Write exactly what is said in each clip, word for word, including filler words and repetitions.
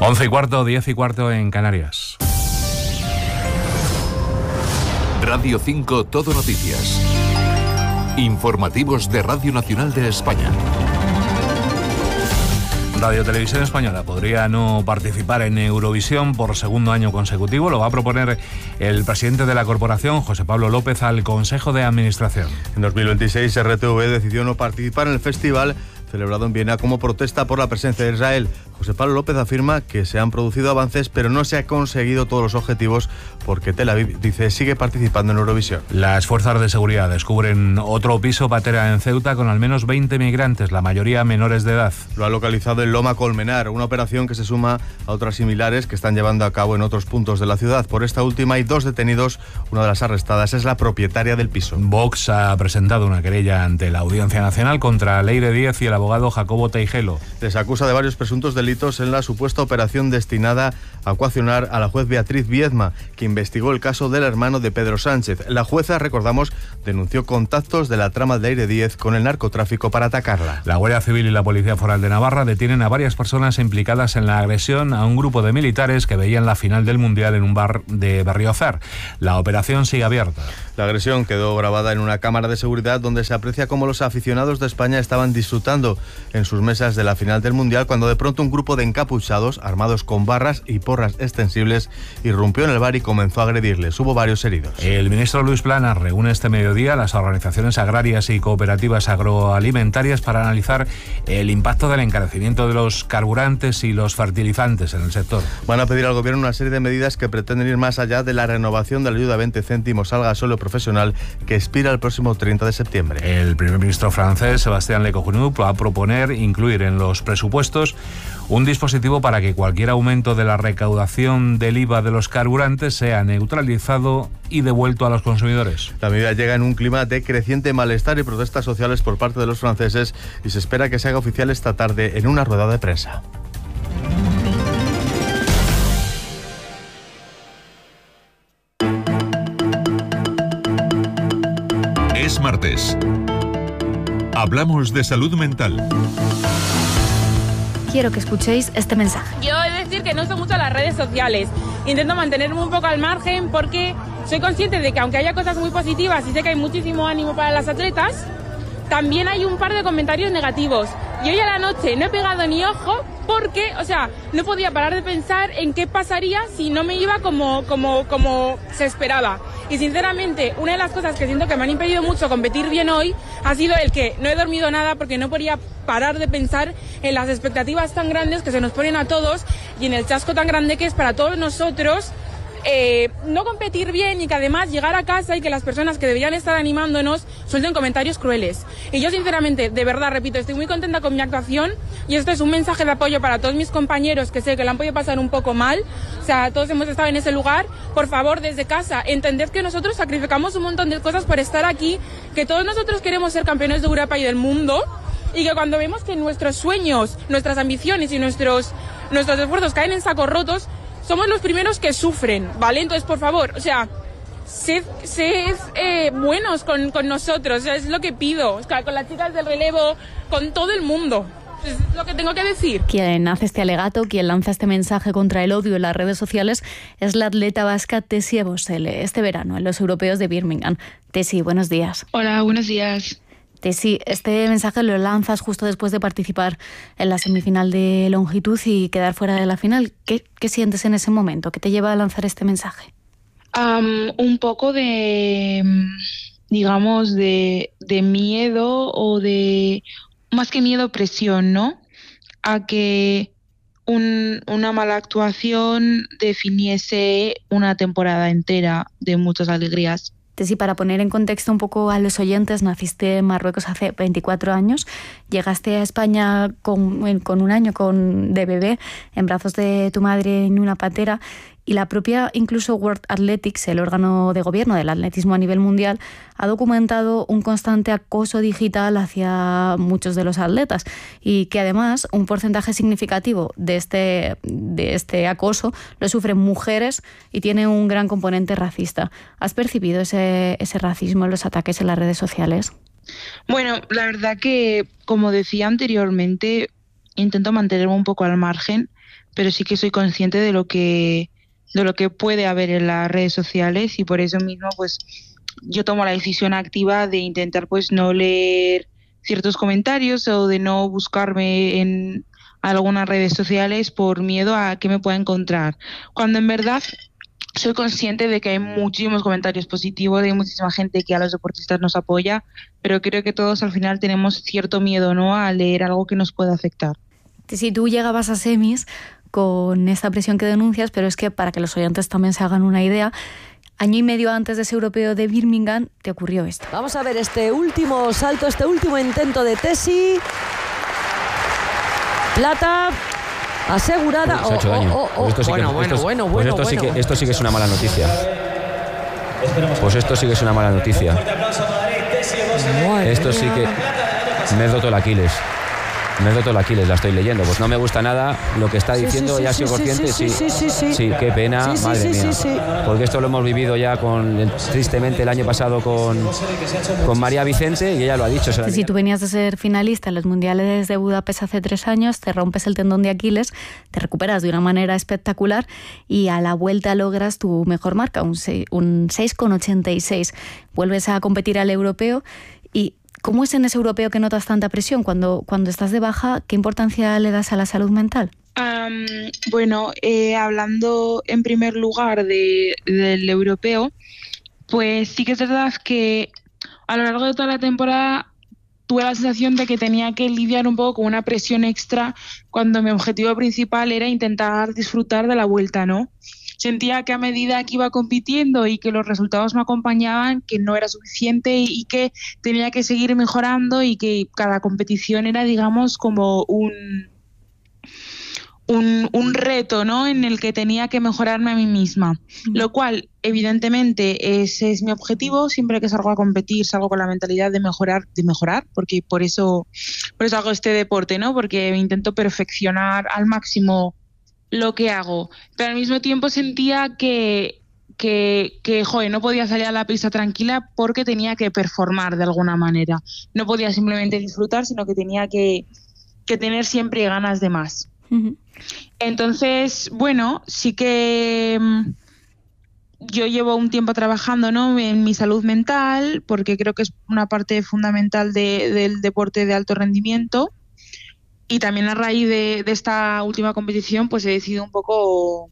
Once y cuarto, diez y cuarto en Canarias. Radio cinco Todo Noticias. Informativos de Radio Nacional de España. Radio Televisión Española podría no participar en Eurovisión por segundo año consecutivo. Lo va a proponer el presidente de la corporación, José Pablo López, al Consejo de Administración. En dos mil veintiséis, R T V decidió no participar en el festival celebrado en Viena como protesta por la presencia de Israel. José Pablo López afirma que se han producido avances, pero no se han conseguido todos los objetivos porque Tel Aviv, dice, sigue participando en Eurovisión. Las fuerzas de seguridad descubren otro piso patera en Ceuta con al menos veinte migrantes, la mayoría menores de edad. Lo ha localizado en Loma Colmenar, una operación que se suma a otras similares que están llevando a cabo en otros puntos de la ciudad. Por esta última hay dos detenidos. Una de las arrestadas es la propietaria del piso. Vox ha presentado una querella ante la Audiencia Nacional contra Leire Díez y el abogado Jacobo Teijelo. Les acusa de varios presuntos delitos en la supuesta operación destinada a coaccionar a la juez Beatriz Viedma, que investigó el caso del hermano de Pedro Sánchez. La jueza, recordamos, denunció contactos de la trama de Leire Díez con el narcotráfico para atacarla. La Guardia Civil y la Policía Foral de Navarra detienen a varias personas implicadas en la agresión a un grupo de militares que veían la final del Mundial en un bar de Berriozar. La operación sigue abierta. La agresión quedó grabada en una cámara de seguridad donde se aprecia cómo los aficionados de España estaban disfrutando en sus mesas de la final del Mundial cuando de pronto un grupo de encapuchados, armados con barras y porras extensibles, irrumpió en el bar y comenzó a agredirles. Hubo varios heridos. El ministro Luis Planas reúne este mediodía a las organizaciones agrarias y cooperativas agroalimentarias para analizar el impacto del encarecimiento de los carburantes y los fertilizantes en el sector. Van a pedir al gobierno una serie de medidas que pretenden ir más allá de la renovación de la ayuda a veinte céntimos al gasóleo profesional que expira el próximo treinta de septiembre. El primer ministro francés, Sébastien Lecornu, va a proponer incluir en los presupuestos un dispositivo para que cualquier aumento de la recaudación del I V A de los carburantes sea neutralizado y devuelto a los consumidores. La medida llega en un clima de creciente malestar y protestas sociales por parte de los franceses y se espera que se haga oficial esta tarde en una rueda de prensa. Es martes. Hablamos de salud mental. Quiero que escuchéis este mensaje. Yo he de decir que no uso mucho las redes sociales. Intento mantenerme un poco al margen porque soy consciente de que aunque haya cosas muy positivas y sé que hay muchísimo ánimo para las atletas, también hay un par de comentarios negativos. Y hoy a la noche no he pegado ni ojo porque, o sea, no podía parar de pensar en qué pasaría si no me iba como, como, como se esperaba. Y sinceramente, una de las cosas que siento que me han impedido mucho competir bien hoy ha sido el que no he dormido nada porque no podía parar de pensar en las expectativas tan grandes que se nos ponen a todos y en el chasco tan grande que es para todos nosotros eh, no competir bien y que además llegar a casa y que las personas que deberían estar animándonos suelten comentarios crueles. Y yo sinceramente, de verdad, repito, estoy muy contenta con mi actuación y esto es un mensaje de apoyo para todos mis compañeros que sé que la han podido pasar un poco mal. O sea, todos hemos estado en ese lugar. Por favor, desde casa, entended que nosotros sacrificamos un montón de cosas por estar aquí, que todos nosotros queremos ser campeones de Europa y del mundo y que cuando vemos que nuestros sueños, nuestras ambiciones y nuestros, nuestros esfuerzos caen en sacos rotos, somos los primeros que sufren, ¿vale? Entonces, por favor, o sea, sed, sed eh, buenos con, con nosotros, o sea, es lo que pido, o sea, con las chicas del relevo, con todo el mundo. Es lo que tengo que decir. Quien hace este alegato, quien lanza este mensaje contra el odio en las redes sociales es la atleta vasca Tessie Ebosele, este verano en los europeos de Birmingham. Tessie, buenos días. Hola, buenos días. Tessie, este mensaje lo lanzas justo después de participar en la semifinal de longitud y quedar fuera de la final. ¿Qué, qué sientes en ese momento? ¿Qué te lleva a lanzar este mensaje? Um, un poco de, digamos, de, de miedo o de, más que miedo, presión, ¿no? A que un, una mala actuación definiese una temporada entera de muchas alegrías. Tessie, para poner en contexto un poco a los oyentes, naciste en Marruecos hace veinticuatro años, llegaste a España con, con un año con, de bebé en brazos de tu madre en una patera y la propia incluso World Athletics, el órgano de gobierno del atletismo a nivel mundial, ha documentado un constante acoso digital hacia muchos de los atletas y que además un porcentaje significativo de este, de este acoso lo sufren mujeres y tiene un gran componente racista. ¿Has percibido ese, ese racismo en los ataques en las redes sociales? Bueno, la verdad que, como decía anteriormente, intento mantenerme un poco al margen, pero sí que soy consciente de lo que, de lo que puede haber en las redes sociales, y por eso mismo pues yo tomo la decisión activa de intentar pues no leer ciertos comentarios o de no buscarme en algunas redes sociales por miedo a qué me pueda encontrar, cuando en verdad soy consciente de que hay muchísimos comentarios positivos, hay muchísima gente que a los deportistas nos apoya, pero creo que todos al final tenemos cierto miedo, ¿no?, a leer algo que nos pueda afectar. Si tú llegabas a semis con esta presión que denuncias, pero es que para que los oyentes también se hagan una idea, año y medio antes de ese europeo de Birmingham te ocurrió esto. Vamos a ver este último salto, este último intento de Tessie. Plata asegurada. Pues se ha hecho daño. Oh, oh, oh. Pues esto sí bueno, que, bueno, esto, bueno, pues bueno, esto sí bueno. que esto sí que es una mala noticia. Pues esto sí que es una mala noticia. Madre Esto sí mía. que me he roto el Aquiles. Me he roto el Aquiles, la estoy leyendo. Pues no me gusta nada lo que está Sí, diciendo, sí, ya ha sí, sido sí, consciente. sí, sí, sí, sí. Sí, qué pena, Sí, sí, madre sí, mía. sí, sí. Porque esto lo hemos vivido ya con tristemente el año pasado con, con María Vicente, y ella lo ha dicho. Se la- Si tú venías de ser finalista en los mundiales de Budapest hace tres años, te rompes el tendón de Aquiles, te recuperas de una manera espectacular y a la vuelta logras tu mejor marca, un seis coma ochenta y seis. Vuelves a competir al europeo. Y ¿cómo es en ese europeo que notas tanta presión? Cuando, cuando estás de baja, ¿qué importancia le das a la salud mental? Um, bueno, eh, hablando en primer lugar de, del europeo, pues sí que es verdad que a lo largo de toda la temporada tuve la sensación de que tenía que lidiar un poco con una presión extra cuando mi objetivo principal era intentar disfrutar de la vuelta, ¿no? Sentía que a medida que iba compitiendo y que los resultados me acompañaban, que no era suficiente y que tenía que seguir mejorando y que cada competición era, digamos, como un, un, un reto, ¿no?, en el que tenía que mejorarme a mí misma. Mm. Lo cual, evidentemente, ese es mi objetivo. Siempre que salgo a competir, salgo con la mentalidad de mejorar, de mejorar, porque por eso, por eso hago este deporte, ¿no? Porque intento perfeccionar al máximo lo que hago, pero al mismo tiempo sentía que, que, que joder, no podía salir a la pista tranquila porque tenía que performar de alguna manera. No podía simplemente disfrutar, sino que tenía que, que tener siempre ganas de más. Uh-huh. Entonces, bueno, sí que yo llevo un tiempo trabajando, ¿no?, en mi salud mental, porque creo que es una parte fundamental de, del deporte de alto rendimiento. Y también a raíz de, de esta última competición, pues he decidido un poco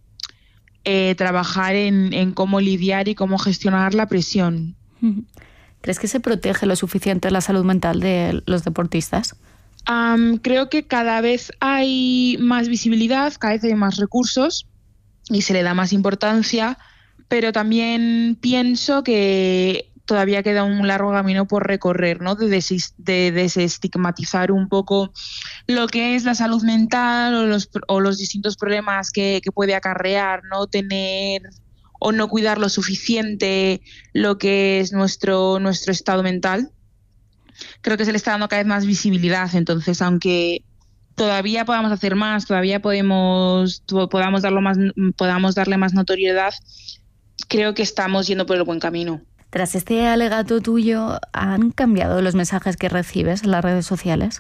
eh, trabajar en, en cómo lidiar y cómo gestionar la presión. ¿Crees que se protege lo suficiente la salud mental de los deportistas? Um, creo que cada vez hay más visibilidad, cada vez hay más recursos y se le da más importancia, pero también pienso que todavía queda un largo camino por recorrer, ¿no? De, des- de desestigmatizar un poco lo que es la salud mental o los, o los distintos problemas que, que puede acarrear, ¿no? Tener o no cuidar lo suficiente lo que es nuestro, nuestro estado mental. Creo que se le está dando cada vez más visibilidad, entonces aunque todavía podamos hacer más, todavía podemos, podamos, darlo más, podamos darle más notoriedad, creo que estamos yendo por el buen camino. Tras este alegato tuyo, ¿han cambiado los mensajes que recibes en las redes sociales?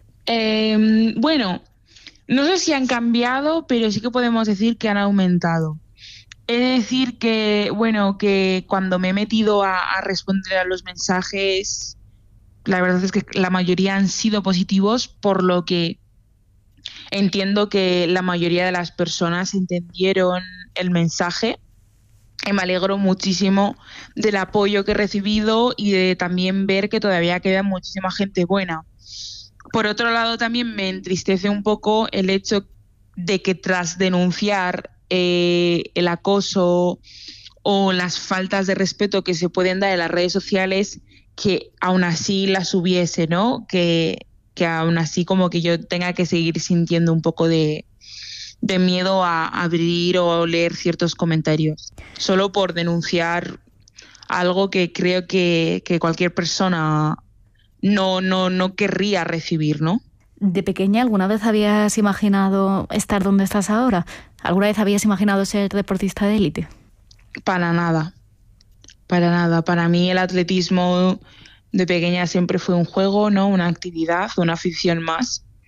Eh, bueno, no sé si han cambiado, pero sí que podemos decir que han aumentado. He de decir que, bueno, que cuando me he metido a, a responder a los mensajes, la verdad es que la mayoría han sido positivos, por lo que entiendo que la mayoría de las personas entendieron el mensaje. Y me alegro muchísimo del apoyo que he recibido y de también ver que todavía queda muchísima gente buena. Por otro lado, también me entristece un poco el hecho de que tras denunciar eh, el acoso o las faltas de respeto que se pueden dar en las redes sociales, que aún así las hubiese, ¿no? Que, que aún así como que yo tenga que seguir sintiendo un poco de... de miedo a abrir o leer ciertos comentarios, solo por denunciar algo que creo que, que cualquier persona no, no, no querría recibir, ¿no? ¿De pequeña alguna vez habías imaginado estar donde estás ahora? ¿Alguna vez habías imaginado ser deportista de élite? Para nada, para nada. Para mí el atletismo de pequeña siempre fue un juego, ¿no? Una actividad, una afición más.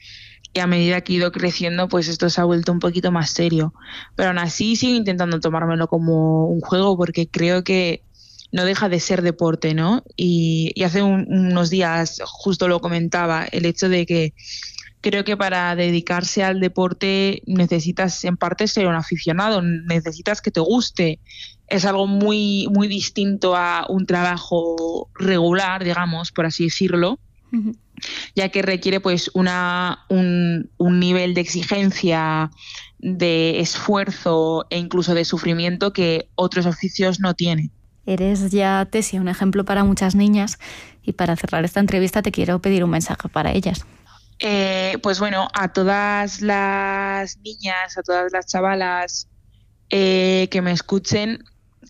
y a medida que he ido creciendo, pues esto se ha vuelto un poquito más serio. Pero aún así sigo intentando tomármelo como un juego porque creo que no deja de ser deporte, ¿no? Y, y hace un, unos días justo lo comentaba, el hecho de que creo que para dedicarse al deporte necesitas en parte ser un aficionado, necesitas que te guste. Es algo muy, muy distinto a un trabajo regular, digamos, por así decirlo, uh-huh. ya que requiere pues una, un, un nivel de exigencia, de esfuerzo e incluso de sufrimiento que otros oficios no tienen. Eres ya, Tessia, un ejemplo para muchas niñas, y para cerrar esta entrevista te quiero pedir un mensaje para ellas. Eh, pues bueno, a todas las niñas, a todas las chavalas eh, que me escuchen,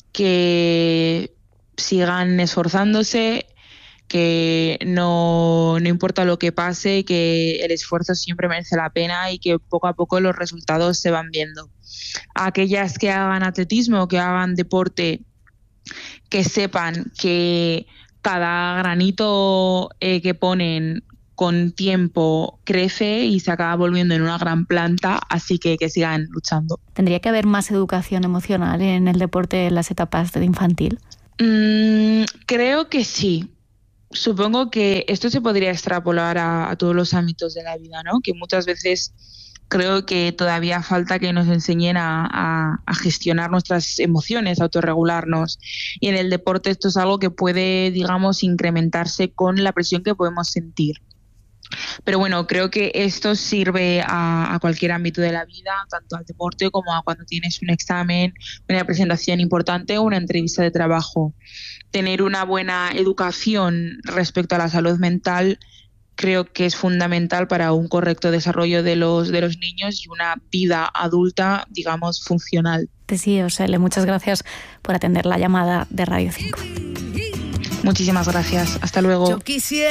que sigan esforzándose, que no, no importa lo que pase, que el esfuerzo siempre merece la pena y que poco a poco los resultados se van viendo. A aquellas que hagan atletismo, que hagan deporte, que sepan que cada granito eh, que ponen con tiempo crece y se acaba volviendo en una gran planta, así que que sigan luchando. ¿Tendría que haber más educación emocional en el deporte en las etapas de infantil? Mm, creo que sí. Supongo que esto se podría extrapolar a, a todos los ámbitos de la vida, ¿no? Que muchas veces creo que todavía falta que nos enseñen a, a, a gestionar nuestras emociones, a autorregularnos. Y en el deporte esto es algo que puede, digamos, incrementarse con la presión que podemos sentir. Pero bueno, creo que esto sirve a, a cualquier ámbito de la vida, tanto al deporte como a cuando tienes un examen, una presentación importante o una entrevista de trabajo. Tener una buena educación respecto a la salud mental creo que es fundamental para un correcto desarrollo de los, de los niños y una vida adulta, digamos, funcional. Tessia Osele, muchas gracias por atender la llamada de Radio cinco. Muchísimas gracias. Hasta luego.